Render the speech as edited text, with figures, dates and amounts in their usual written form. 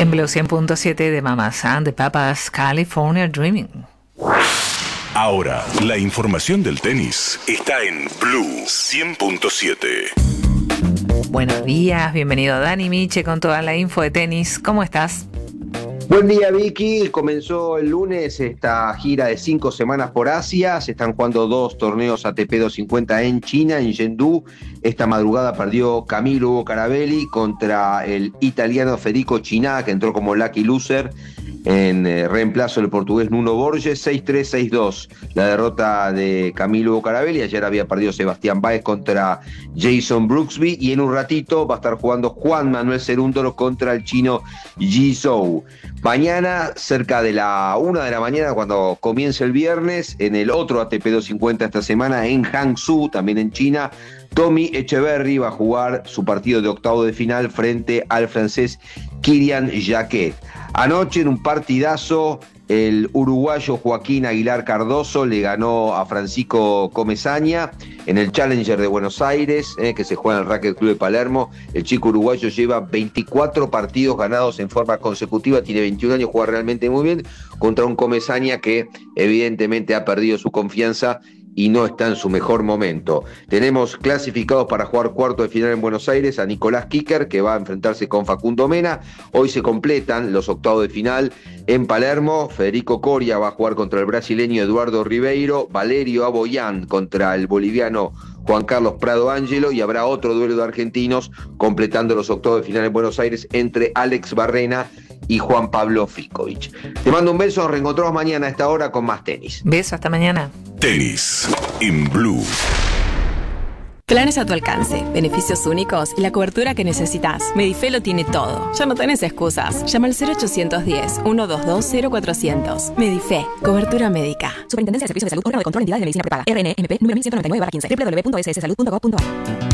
En Blue 100.7 de Mama San de Papas, California Dreaming. Ahora, la información del tenis está en Blue 100.7. Buenos días, bienvenido Dani Miche con toda la info de tenis. ¿Cómo estás? Buen día, Vicky. Comenzó el lunes esta gira de 5 semanas por Asia. Se están jugando 2 torneos ATP 250 en China, en Chengdu. Esta madrugada perdió Camilo Hugo Carabelli contra el italiano Federico Chiná, que entró como lucky loser en reemplazo del portugués Nuno Borges, 6-3, 6-2. La derrota de Camilo Hugo Carabelli. Ayer había perdido Sebastián Báez contra Jason Brooksby. Y en un ratito va a estar jugando Juan Manuel Cerúndolo contra el chino Ji Zhou. Mañana, cerca de la 1 de la mañana, cuando comience el viernes, en el otro ATP 250 esta semana, en Hangzhou, también en China, Tommy Echeverry va a jugar su partido de octavo de final frente al francés Kirian Jacquet. Anoche, en un partidazo, el uruguayo Joaquín Aguilar Cardoso le ganó a Francisco Comesaña en el Challenger de Buenos Aires, que se juega en el Racket Club de Palermo. El chico uruguayo lleva 24 partidos ganados en forma consecutiva, tiene 21 años, juega realmente muy bien contra un Comesaña que evidentemente ha perdido su confianza y no está en su mejor momento. Tenemos clasificados para jugar cuarto de final en Buenos Aires a Nicolás Kicker, que va a enfrentarse con Facundo Mena. Hoy se completan los octavos de final en Palermo. Federico Coria va a jugar contra el brasileño Eduardo Ribeiro, Valerio Aboyán contra el boliviano Juan Carlos Prado Ángelo, y habrá otro duelo de argentinos completando los octavos de final en Buenos Aires entre Alex Barrena y Juan Pablo Ficovich. Te mando un beso, nos reencontramos mañana a esta hora con más tenis. Beso, hasta mañana. Tenis en Blue. Planes a tu alcance, beneficios únicos y la cobertura que necesitas. Medife lo tiene todo. Ya no tenés excusas. Llama al 0810-122-0400. Medife, cobertura médica. Superintendencia de Servicios de Salud, órgano de control, entidades de medicina prepaga. RNMP número 1199/15. www.sssalud.gov.ar.